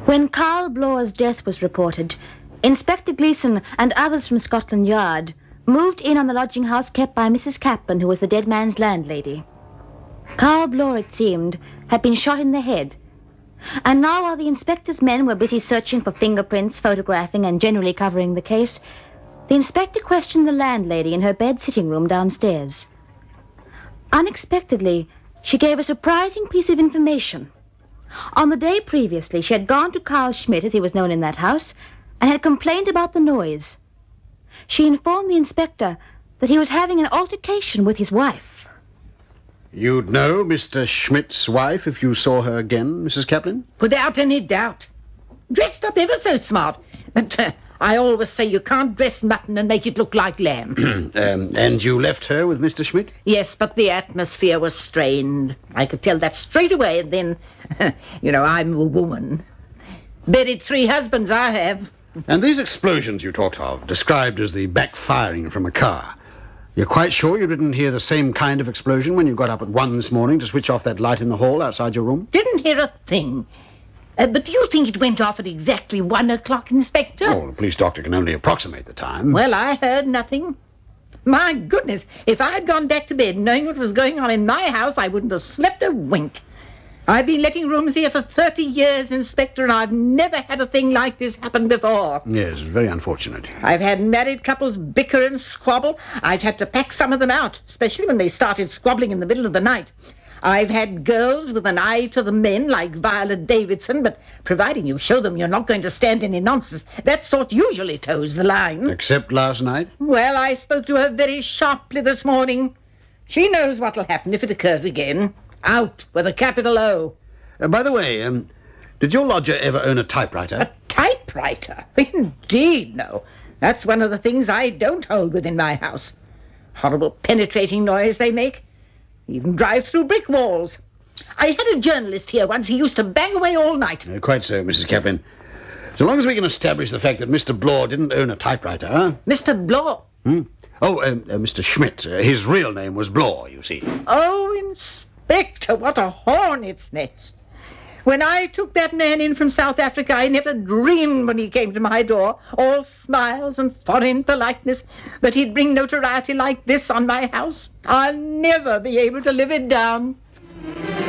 When Carl Blore's death was reported, Inspector Gleeson and others from Scotland Yard moved in on the lodging house kept by Mrs. Kaplan, who was the dead man's landlady. Carl Blore, it seemed, had been shot in the head. And now, while the inspector's men were busy searching for fingerprints, photographing, and generally covering the case, the inspector questioned the landlady in her bed sitting room downstairs. Unexpectedly, she gave a surprising piece of information. On the day previously, she had gone to Carl Schmidt, as he was known in that house, and had complained about the noise. She informed the inspector that he was having an altercation with his wife. You'd know Mr. Schmidt's wife if you saw her again, Mrs. Kaplan? Without any doubt. Dressed up ever so smart. But I always say you can't dress mutton and make it look like lamb. And you left her with Mr. Schmidt? Yes, but the atmosphere was strained. I could tell that straight away, and then, I'm a woman. Buried 3 husbands, I have. And these explosions you talked of, described as the backfiring from a car, you're quite sure you didn't hear the same kind of explosion when you got up at 1 this morning to switch off that light in the hall outside your room? Didn't hear a thing. But do you think it went off at exactly 1 o'clock, Inspector? Oh, the police doctor can only approximate the time. Well, I heard nothing. My goodness, if I'd gone back to bed knowing what was going on in my house, I wouldn't have slept a wink. I've been letting rooms here for 30 years, Inspector, and I've never had a thing like this happen before. Yes, very unfortunate. I've had married couples bicker and squabble. I've had to pack some of them out, especially when they started squabbling in the middle of the night. I've had girls with an eye to the men, like Violet Davidson, but providing you show them you're not going to stand any nonsense, that sort usually toes the line. Except last night? Well, I spoke to her very sharply this morning. She knows what'll happen if it occurs again. Out with a capital O. By the way, did your lodger ever own a typewriter? A typewriter? Indeed, no. That's one of the things I don't hold within my house. Horrible penetrating noise they make. Even drive through brick walls. I had a journalist here once. He used to bang away all night. Quite so, Mrs. Kaplan. So long as we can establish the fact that Mr. Blore didn't own a typewriter, huh? Mr. Blore? Mr. Schmidt. His real name was Blore, you see. Oh, Inspector, what a hornet's nest. When I took that man in from South Africa, I never dreamed when he came to my door, all smiles and foreign politeness, that he'd bring notoriety like this on my house. I'll never be able to live it down.